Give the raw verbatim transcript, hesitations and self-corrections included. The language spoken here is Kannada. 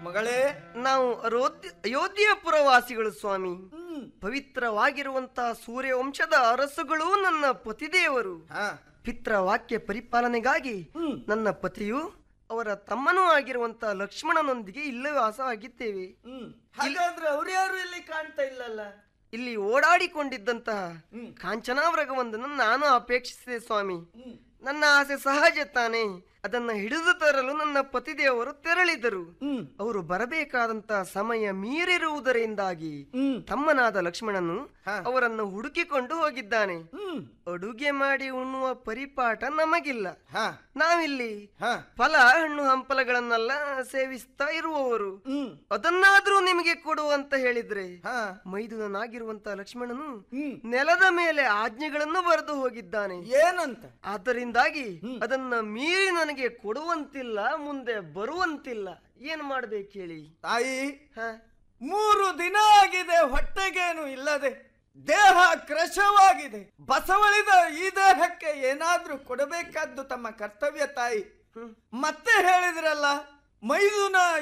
ಮಗಳೇ, ನಾವು ಅರೋಧ್ಯ ಅಯೋಧ್ಯೆಯ ಪುರವಾಸಿಗಳು ಸ್ವಾಮಿ. ಹ್ಮ್ ಪವಿತ್ರವಾಗಿರುವಂತಹ ಸೂರ್ಯ ವಂಶದ ಅರಸುಗಳು ನನ್ನ ಪತಿದೇವರು. ಹಾ ಪಿತೃವಾಕ್ಯ ಪರಿಪಾಲನೆಗಾಗಿ ಹ್ಮ್ ನನ್ನ ಪತಿಯು ಅವರ ತಮ್ಮನೂ ಆಗಿರುವಂತಹ ಲಕ್ಷ್ಮಣನೊಂದಿಗೆ ಇಲ್ಲೇ ವಾಸವಾಗಿದ್ದೇವೆ. ಹ್ಮ್ ಹಾಗಾದ್ರೆ ಅವ್ರು ಯಾರು ಇಲ್ಲಿ ಕಾಣ್ತಾ ಇಲ್ಲಲ್ಲ? ಇಲ್ಲಿ ಓಡಾಡಿಕೊಂಡಿದ್ದಂತಹ ಹ್ಮ್ ಕಾಂಚನಾವ್ರಗವೊಂದನ್ನು ನಾನು ಅಪೇಕ್ಷಿಸಿದೆ ಸ್ವಾಮಿ. ಹ್ಮ್ ನನ್ನ ಆಸೆ ಸಹಜ ತಾನೆ. ಅದನ್ನ ಹಿಡಿದು ತರಲು ನನ್ನ ಪತಿದೇವರು ತೆರಳಿದರು. ಹ್ಮ್ ಅವರು ಬರಬೇಕಾದಂತಹ ಸಮಯ ಮೀರಿರುವುದರಿಂದಾಗಿ ಹ್ಮ್ ತಮ್ಮನಾದ ಲಕ್ಷ್ಮಣನು ಹಾ. ಅವರನ್ನು ಹುಡುಕಿಕೊಂಡು ಹೋಗಿದ್ದಾನೆ. ಹ್ಮ್ ಅಡುಗೆ ಮಾಡಿ ಉಣ್ಣುವ ಪರಿಪಾಠ ನಮಗಿಲ್ಲ. ಹಾ ನಾವಿಲ್ಲಿ ಹಾ ಫಲ ಹಣ್ಣು ಹಂಪಲಗಳನ್ನೆಲ್ಲ ಸೇವಿಸ್ತಾ ಇರುವವರು. ಹ್ಮ್ ಅದನ್ನಾದ್ರೂ ನಿಮಗೆ ಕೊಡು ಅಂತ ಹೇಳಿದ್ರೆ ಹಾ ಮೈದುನನಾಗಿರುವಂತಹ ಲಕ್ಷ್ಮಣನು ಹ್ಮ್ ನೆಲದ ಮೇಲೆ ಆಜ್ಞೆಗಳನ್ನು ಬರೆದು ಹೋಗಿದ್ದಾನೆ. ಏನಂತ? ಆದ್ದರಿಂದಾಗಿ ಹ್ಮ್. ಅದನ್ನ ಮೀರಿ ನನಗೆ ಕೊಡುವಂತಿಲ್ಲ, ಮುಂದೆ ಬರುವಂತಿಲ್ಲ. ಏನ್ ಮಾಡ್ಬೇಕು ಹೇಳಿ ತಾಯಿ, ಹ ಮೂರು ದಿನ ಆಗಿದೆ ಹೊಟ್ಟೆಗೇನು ಇಲ್ಲದೆ, ದೇಹ ಕ್ರಶವಾಗಿದೆ. ಬಸವಳಿದ ಈ ದೇಹಕ್ಕೆ ಏನಾದ್ರೂ ಕೊಡಬೇಕಾದ್ದು ತಮ್ಮ ಕರ್ತವ್ಯ ತಾಯಿ. ಹ್ಮ್ ಮತ್ತೆ ಹೇಳಿದ್ರಲ್ಲ, ಮೈದುನ